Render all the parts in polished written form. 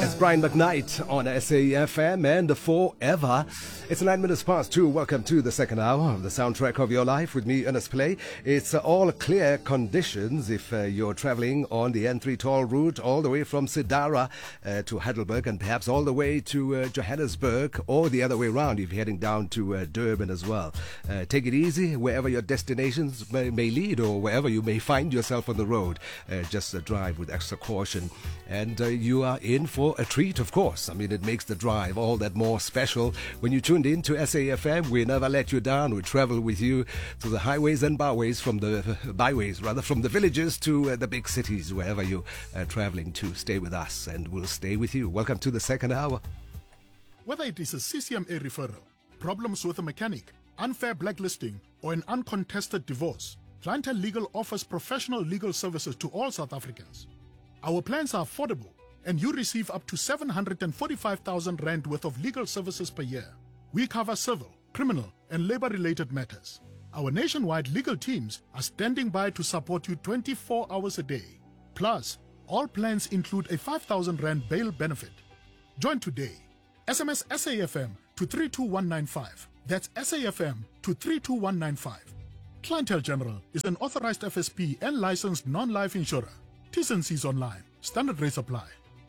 It's Brian McKnight on SAFM and Forever. It's 9 minutes past 2. Welcome to the second hour of the soundtrack of your life with me, Ernest Play. It's all clear conditions if you're traveling on the N3 toll route all the way from Sidara to Heidelberg and perhaps all the way to Johannesburg, or the other way around if you're heading down to Durban as well. Take it easy wherever your destinations may lead, or wherever you may find yourself on the road. Just drive with extra caution. And you are in for a treat, of course. I mean, it makes the drive all that more special. When you tuned in to SAFM, we never let you down. We travel with you to the highways and byways, from the villages to the big cities, wherever you're traveling to. Stay with us, and we'll stay with you. Welcome to the second hour. Whether it is a CCMA referral, problems with a mechanic, unfair blacklisting, or an uncontested divorce, Clientele Legal offers professional legal services to all South Africans. Our plans are affordable, and you receive up to 745,000 rand worth of legal services per year. We cover civil, criminal, and labor-related matters. Our nationwide legal teams are standing by to support you 24 hours a day. Plus, all plans include a 5,000 rand bail benefit. Join today. SMS SAFM to 32195. That's SAFM to 32195. Clientele General is an authorized FSP and licensed non-life insurer. T's and C's online. Standard rates apply.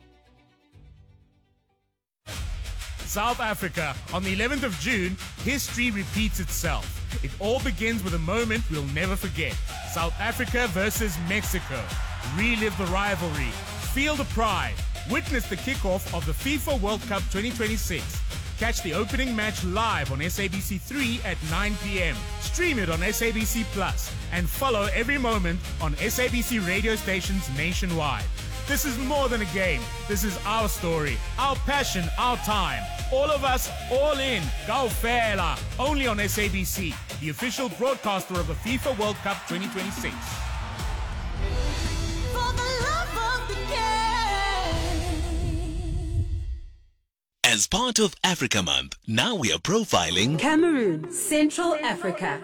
South Africa. On the 11th of June, history repeats itself. It all begins with a moment we'll never forget. South Africa versus Mexico. Relive the rivalry. Feel the pride. Witness the kickoff of the FIFA World Cup 2026. Catch the opening match live on SABC3 at 9 p.m. Stream it on SABC Plus and follow every moment on SABC radio stations nationwide. This is more than a game. This is our story, our passion, our time. All of us, all in. Go Fela. Only on SABC, the official broadcaster of the FIFA World Cup 2026. For the love of the game. As part of Africa Month, now we are profiling Cameroon, Central Africa.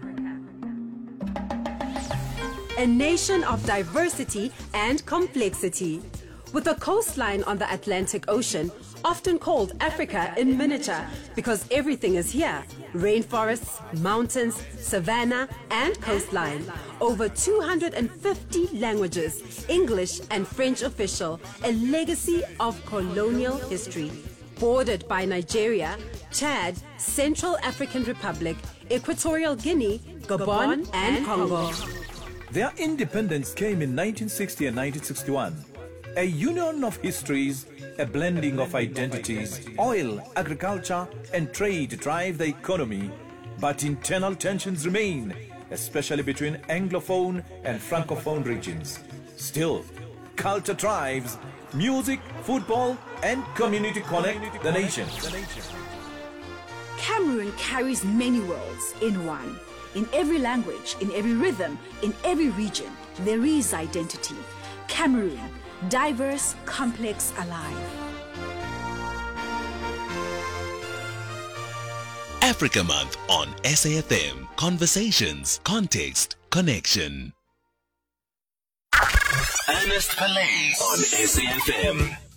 A nation of diversity and complexity. With a coastline on the Atlantic Ocean, often called Africa in miniature because everything is here. Rainforests, mountains, savanna, and coastline. Over 250 languages, English and French official, a legacy of colonial history. Bordered by Nigeria, Chad, Central African Republic, Equatorial Guinea, Gabon, and Congo. Their independence came in 1960 and 1961. A union of histories, a blending of identities. Oil, agriculture, and trade drive the economy, but internal tensions remain, especially between Anglophone and Francophone regions. Still, culture drives, music, football, and community connect the nation. Cameroon carries many worlds in one. In every language, in every rhythm, in every region, there is identity. Cameroon, diverse, complex, alive. Africa Month on SAFM. Conversations, context, connection. Ernest Pillay on SAFM.